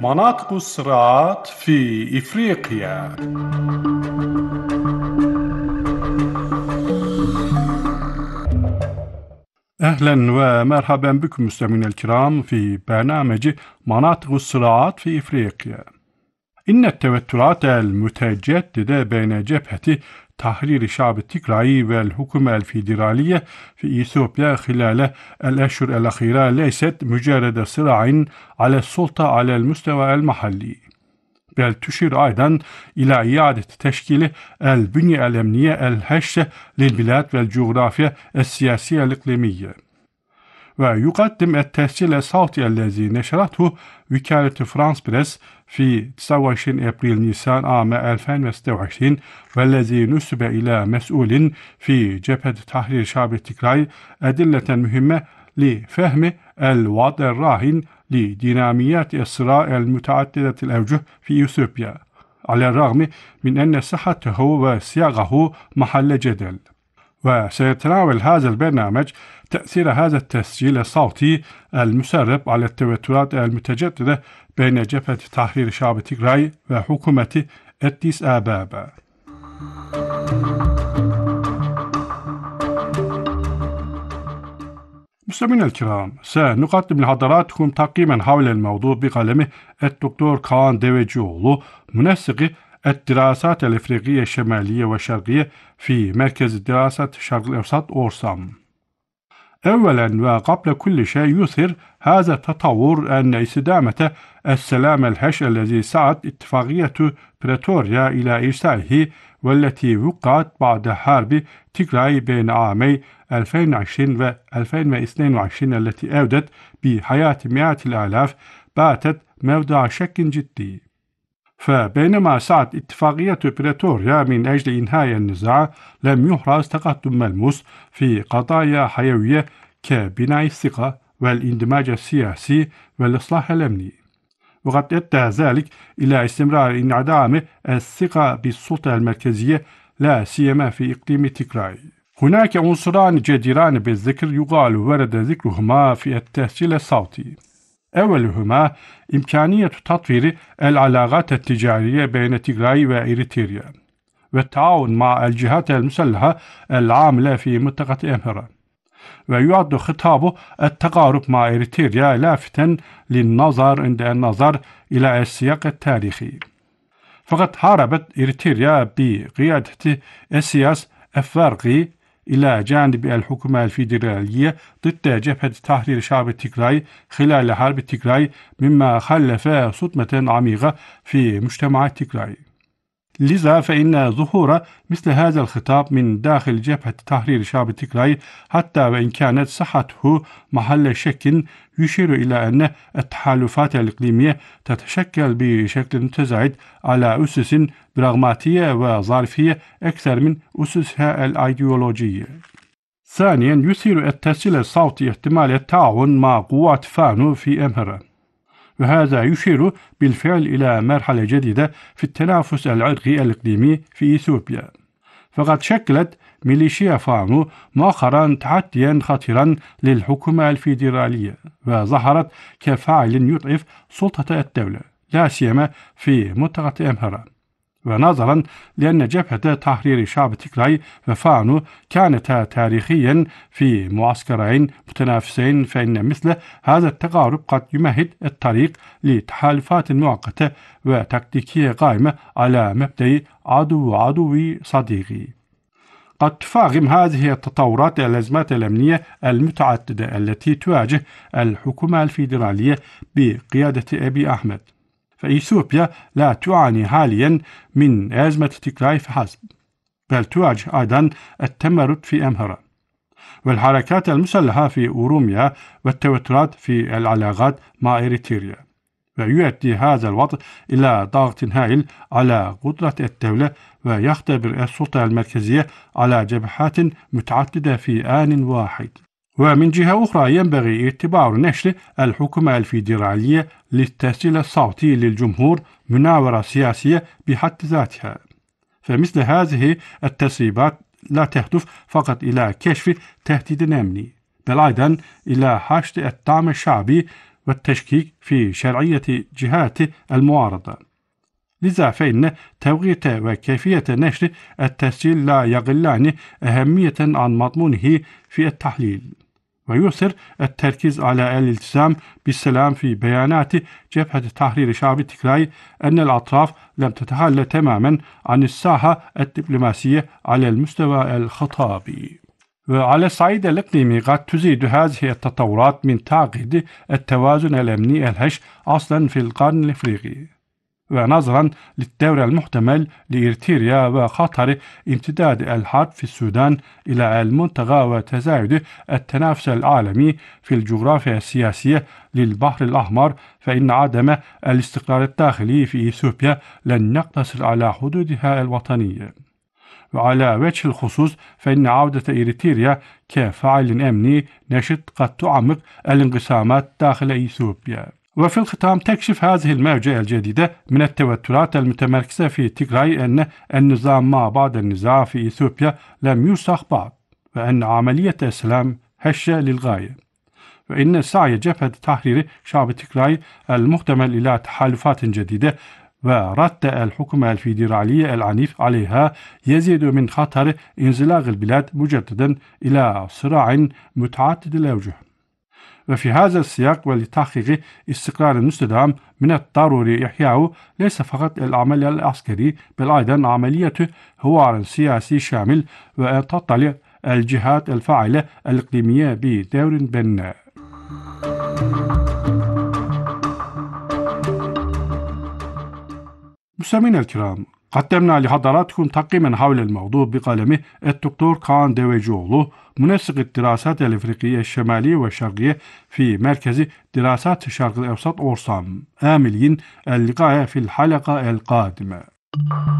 مناطق الصراعات في إفريقيا. أهلا ومرحبا بكم مستمعينا الكرام في برنامج مناطق الصراعات في إفريقيا. إن التوترات المتجددة بين جبهة تحرير شعب تيغراي والحكومة الفيدرالية في إثيوبيا خلال الأشهر الأخيرة ليست مجرد صراع على السلطة على المستوى المحلي، بل تشير أيضا إلى إعادة تشكيل البنية الأمنية الهشة للبلاد والجغرافيا السياسية الإقليمية. ويقدم التسجيل الصوتي الذي نشرته وكالة فرانس بريس في 29 أبريل نيسان عام 2026، والذي نسب إلى مسؤول في جبهة تحرير شعب تيغراي أدلة مهمة لفهم الوضع الراهن لديناميات الصراع المتعددة الأوجه في إثيوبيا، على الرغم من أن صحته وسياقه محل جدل. وسيتناول هذا البرنامج تأثير هذا التسجيل الصوتي المسرب على التوترات المتجددة بين جبهة تحرير شعب تيغراي وحكومة أديس أبابا. مستمعينا الكرام، سنقدم لحضراتكم تقييما حول الموضوع بقلمه الدكتور كان ديويجولو، منسق الدراسات الإفريقية الشمالية والشرقية في مركز الدراسات الشرق الأوسط أورسام. أولا وقبل كل شيء، يظهر هذا التطور أن استدامة السلام الهش الذي سعت اتفاقية بريتوريا إلى إرسائه، والتي وقعت بعد حرب تيغراي بين عامي 2020 و 2022 التي أودت بحياة مئات الآلاف، باتت موضع شك جدي. فبينما سعت اتفاقية بريتوريا من أجل إنهاء النزاع، لم يحرز تقدم ملموس في قضايا حيوية كبناء الثقة والاندماج السياسي والإصلاح الأمني، وقد أدى ذلك إلى استمرار انعدام الثقة بالسلطة المركزية، لا سيما في إقليم تيغراي. هناك عنصران جديران بالذكر يقال ورد ذكرهما في التسجيل الصوتي. أولهما إمكانية تطوير العلاقات التجارية بين تيغراي وإريتريا، والتعاون مع الجهات المسلحة العاملة في منطقة أمهرة. ويعد خطاب التقارب مع إريتريا لافتا للنظر عند النظر إلى السياق التاريخي، فقد حاربت إريتريا بقيادة إسياس أفورقي إلى جانب الحكومة الفيدرالية ضد جبهة تحرير شعب تيغراي خلال حرب تيغراي، مما خلف صدمة عميقة في مجتمع تيغراي. لذا فإن ظهور مثل هذا الخطاب من داخل جبهة تحرير شعب تيغراي، حتى وإن كانت صحته محل شك، يشير إلى أن التحالفات الإقليمية تتشكل بشكل متزايد على أسس براغماتية وظرفية أكثر من أسسها الأيديولوجية. ثانيا، يثير التسجيل الصوتي احتمال التعاون مع قوات فانو في أمهرة، وهذا يشير بالفعل إلى مرحلة جديدة في التنافس العرقي الإقليمي في إثيوبيا. فقد شكلت ميليشيا فانو مؤخرا تحديا خطيرا للحكومة الفيدرالية، وظهرت كفاعل يضعف سلطة الدولة، لا سيما في منطقة أمهرة. ونظرا لأن جبهة تحرير شعب تيغراي وفانو كانتا تاريخيا في معسكرين متنافسين، فإن مثل هذا التقارب قد يمهد الطريق لتحالفات مؤقتة وتكتيكية قائمة على مبدأ عدوي صديقي. قد تفاقم هذه التطورات الأزمات الأمنية المتعددة التي تواجه الحكومة الفيدرالية بقيادة أبي أحمد. فإثيوبيا لا تعاني حاليا من أزمة تيغراي فحسب، بل تواجه أيضا التمرد في أمهرة والحركات المسلحة في أوروميا والتوترات في العلاقات مع إريتريا. ويؤدي هذا الوضع إلى ضغط هائل على قدرة الدولة، ويختبر السلطة المركزية على جبهات متعددة في آن واحد. ومن جهة أخرى، ينبغي اعتبار نشر الحكومة الفيدرالية للتسجيل الصوتي للجمهور مناورة سياسية بحد ذاتها. فمثل هذه التسريبات لا تهدف فقط إلى كشف تهديد أمني، بل أيضا إلى حشد الدعم الشعبي والتشكيك في شرعية جهات المعارضة. لذا فإن توقيت وكيفية نشر التسجيل لا يقلان أهمية عن مضمونه في التحليل، ويؤثر التركيز على الالتزام بالسلام في بيانات جبهة تحرير شعب تيغراي أن الأطراف لم تتخلى تماما عن الساحة الدبلوماسية على المستوى الخطابي. وعلى الصعيد الإقليمي قد تزيد هذه التطورات من تعقيد التوازن الأمني الهش أصلا في القرن الإفريقي، ونظرا للدور المحتمل لإريتريا وخطر امتداد الحرب في السودان إلى المنطقة وتزايد التنافس العالمي في الجغرافيا السياسية للبحر الأحمر، فإن عدم الاستقرار الداخلي في إثيوبيا لن يقتصر على حدودها الوطنية. وعلى وجه الخصوص فإن عودة إريتريا كفاعل أمني نشط قد تعمق الانقسامات داخل إثيوبيا. وفي الختام تكشف هذه الموجة الجديدة من التوترات المتمركزة في تيغراي أن النظام ما بعد النزاع في إثيوبيا لم يرسخ بعد، وأن عملية السلام هشة للغاية، وإن سعي جبهة تحرير شعب تيغراي المحتمل إلى تحالفات جديدة ورد الحكومة الفيدرالية العنيف عليها يزيد من خطر انزلاق البلاد مجددا إلى صراع متعدد الأوجه. وفي هذا السياق ولتحقيق استقرار مستدام من الضروري إحياء ليس فقط العمل العسكري بل أيضا عملية حوار سياسي شامل، وأن تطلع الجهات الفاعلة الإقليمية بدور بناء. مستمعينا الكرام، قدمنا لحضراتكم تقييما حول الموضوع بقلمه الدكتور كان ديويجوغلو، منسق الدراسات الإفريقية الشمالية والشرقية في مركز دراسات الشرق الأوسط أورسام. آملين اللقاء في الحلقة القادمة.